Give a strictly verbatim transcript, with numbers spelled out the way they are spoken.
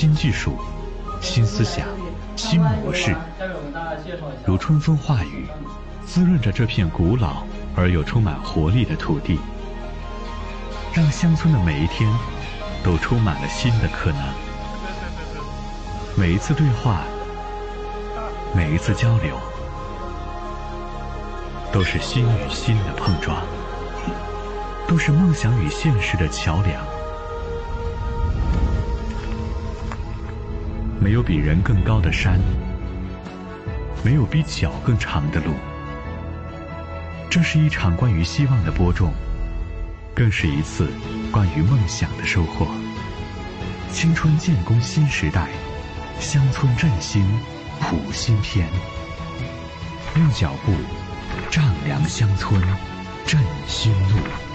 新技术、新思想、新模式，如春风化雨，滋润着这片古老而又充满活力的土地，让乡村的每一天都充满了新的可能。每一次对话，每一次交流，都是心与心的碰撞，都是梦想与现实的桥梁。没有比人更高的山，没有比脚更长的路。这是一场关于希望的播种，更是一次关于梦想的收获。青春建功新时代，乡村振兴谱新篇。用脚步丈量乡村，振新路。